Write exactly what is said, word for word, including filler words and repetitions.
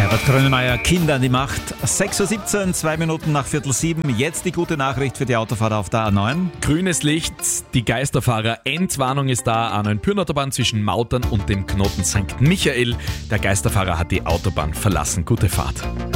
Herbert Grönemeyer, Kinder an die Macht. sechs Uhr siebzehn, zwei Minuten nach Viertel sieben. Jetzt die gute Nachricht für die Autofahrer auf der A neun. Grünes Licht, die Geisterfahrer. Endwarnung ist da. A neun Pyrnautobahn zwischen Mautern und dem Knoten Sankt Michael. Der Geisterfahrer hat die Autobahn verlassen. Gute Fahrt.